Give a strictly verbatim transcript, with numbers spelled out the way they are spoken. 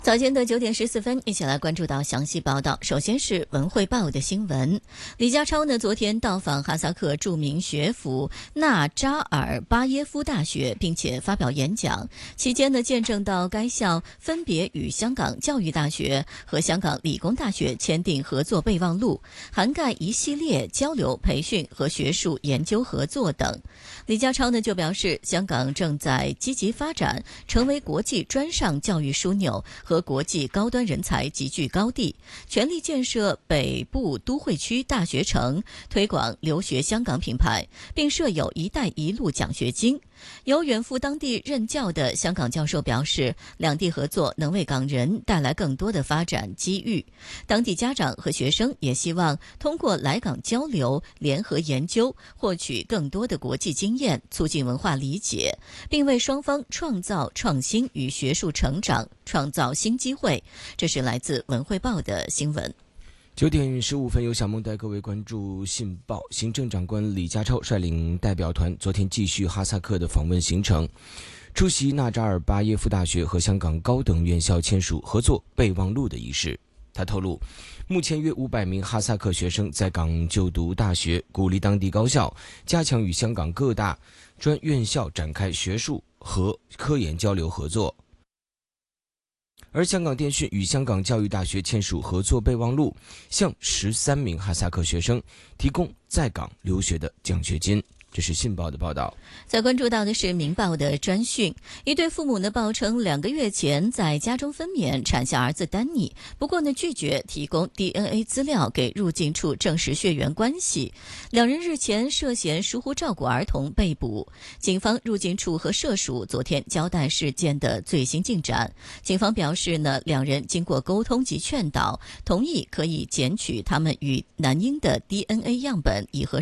早间的九点十四分，一起来关注到详细报道。首先是文汇报的新闻，李家超呢昨天到访哈萨克著名学府纳扎尔巴耶夫大学，并且发表演讲。期间呢，见证到该校分别与香港教育大学和香港理工大学签订合作备忘录，涵盖一系列交流、培训和学术研究合作等。李家超呢就表示，香港正在积极发展，成为国际专上教育枢纽和国际高端人才集聚高地，全力建设北部都会区大学城，推广留学香港品牌，并设有一带一路奖学金。有远赴当地任教的香港教授表示，两地合作能为港人带来更多的发展机遇。当地家长和学生也希望通过来港交流、联合研究，获取更多的国际经验，促进文化理解，并为双方创造创新与学术成长创造新机会。这是来自文汇报的新闻。 九点十五分，由小梦带各位关注信报。行政长官李家超率领代表团昨天继续哈萨克的访问行程，出席纳扎尔巴耶夫大学和香港高等院校签署合作备忘录的仪式。他透露，目前约五百名哈萨克学生在港就读大学，鼓励当地高校加强与香港各大专院校展开学术和科研交流合作。而香港电讯与香港教育大学签署合作备忘录，向十三名哈萨克学生提供在港留学的奖学金。这是信报的报道。 再关注到的是明报的专讯，一对父母呢报称两个月前在家中分娩产下儿子丹尼，不过呢拒绝提供 D N A 资料给入境处证实血缘关系。两人日前涉嫌疏忽照顾儿童被捕。警方、入境处和社署昨天交代事件的最新进展。警方表示呢，两人经过沟通及劝导，同意可以检取他们与男婴的 D N A 样本，以核